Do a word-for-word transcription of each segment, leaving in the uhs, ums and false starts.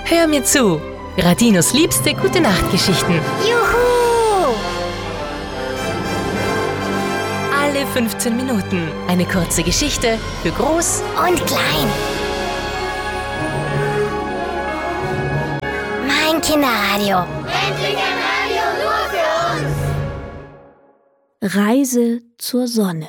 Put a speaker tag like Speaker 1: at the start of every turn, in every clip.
Speaker 1: Hör mir zu. Radinos liebste Gute-Nacht-Geschichten.
Speaker 2: Juhu!
Speaker 1: Alle fünfzehn Minuten eine kurze Geschichte für Groß
Speaker 2: Und klein. Mein Kinderradio.
Speaker 3: Endlich ein Radio nur für uns!
Speaker 4: Reise zur Sonne.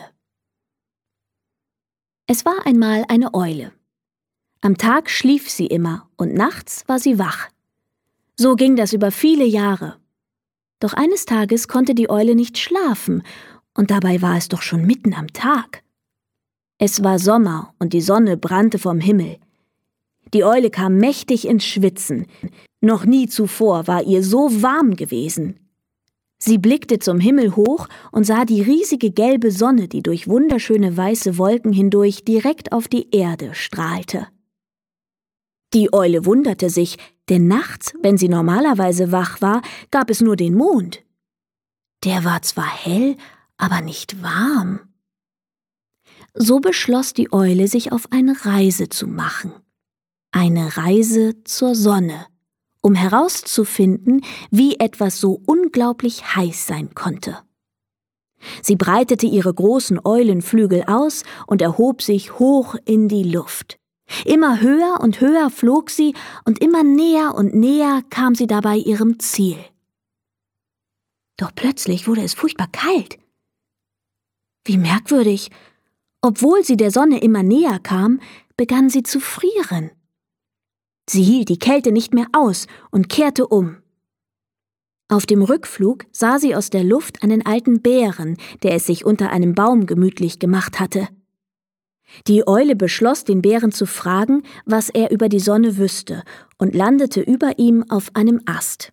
Speaker 4: Es war einmal eine Eule. Am Tag schlief sie immer und nachts war sie wach. So ging das über viele Jahre. Doch eines Tages konnte die Eule nicht schlafen, und dabei war es doch schon mitten am Tag. Es war Sommer und die Sonne brannte vom Himmel. Die Eule kam mächtig ins Schwitzen. Noch nie zuvor war ihr so warm gewesen. Sie blickte zum Himmel hoch und sah die riesige gelbe Sonne, die durch wunderschöne weiße Wolken hindurch direkt auf die Erde strahlte. Die Eule wunderte sich, denn nachts, wenn sie normalerweise wach war, gab es nur den Mond. Der war zwar hell, aber nicht warm. So beschloss die Eule, sich auf eine Reise zu machen. Eine Reise zur Sonne, um herauszufinden, wie etwas so unglaublich heiß sein konnte. Sie breitete ihre großen Eulenflügel aus und erhob sich hoch in die Luft. Immer höher und höher flog sie, und immer näher und näher kam sie dabei ihrem Ziel. Doch plötzlich wurde es furchtbar kalt. Wie merkwürdig! Obwohl sie der Sonne immer näher kam, begann sie zu frieren. Sie hielt die Kälte nicht mehr aus und kehrte um. Auf dem Rückflug sah sie aus der Luft einen alten Bären, der es sich unter einem Baum gemütlich gemacht hatte. Die Eule beschloss, den Bären zu fragen, was er über die Sonne wüsste, und landete über ihm auf einem Ast.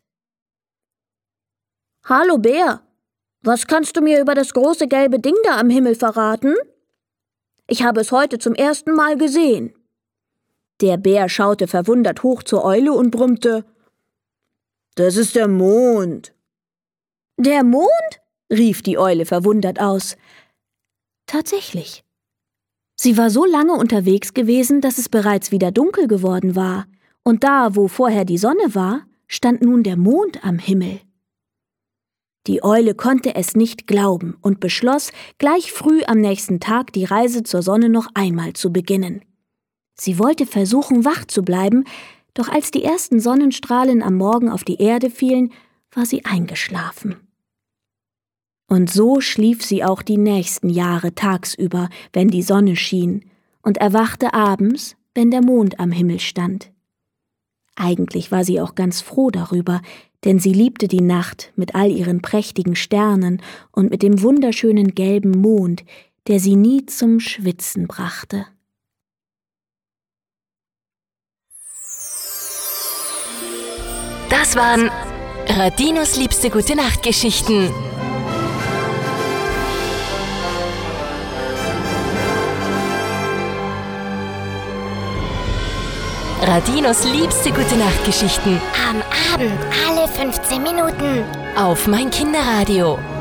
Speaker 4: »Hallo Bär, was kannst du mir über das große gelbe Ding da am Himmel verraten? Ich habe es heute zum ersten Mal gesehen.« Der Bär schaute verwundert hoch zur Eule und brummte: »Das ist der Mond.« »Der Mond?« rief die Eule verwundert aus. Tatsächlich. Sie war so lange unterwegs gewesen, dass es bereits wieder dunkel geworden war, und da, wo vorher die Sonne war, stand nun der Mond am Himmel. Die Eule konnte es nicht glauben und beschloss, gleich früh am nächsten Tag die Reise zur Sonne noch einmal zu beginnen. Sie wollte versuchen, wach zu bleiben, doch als die ersten Sonnenstrahlen am Morgen auf die Erde fielen, war sie eingeschlafen. Und so schlief sie auch die nächsten Jahre tagsüber, wenn die Sonne schien, und erwachte abends, wenn der Mond am Himmel stand. Eigentlich war sie auch ganz froh darüber, denn sie liebte die Nacht mit all ihren prächtigen Sternen und mit dem wunderschönen gelben Mond, der sie nie zum Schwitzen brachte.
Speaker 1: Das waren Radinos liebste Gute-Nacht-Geschichten. Radinos liebste Gute-Nacht-Geschichten
Speaker 2: Am Abend alle fünfzehn Minuten.
Speaker 1: auf mein Kinderradio.